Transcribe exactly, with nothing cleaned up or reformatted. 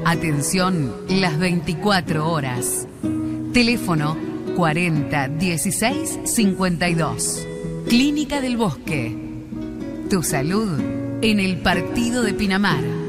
Atención las veinticuatro horas. Teléfono cuarenta dieciséis cincuenta y dos. Clínica del Bosque. Tu salud en el partido de Pinamar.